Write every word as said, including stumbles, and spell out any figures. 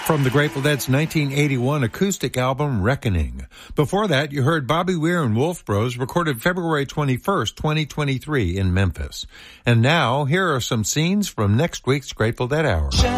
from the Grateful Dead's nineteen eighty-one acoustic album, Reckoning. Before that, you heard Bobby Weir and Wolf Bros, recorded February twenty-first, twenty twenty-three in Memphis. And now, here are some scenes from next week's Grateful Dead Hour.